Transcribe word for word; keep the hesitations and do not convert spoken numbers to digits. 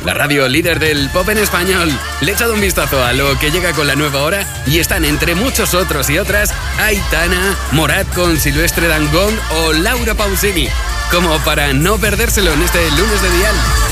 la radio líder del pop en español. Le he echado un vistazo a lo que llega con la nueva hora y están entre muchos otros y otras Aitana, Morat con Silvestre Dangond o Laura Pausini, como para no perdérselo en este lunes de Dial.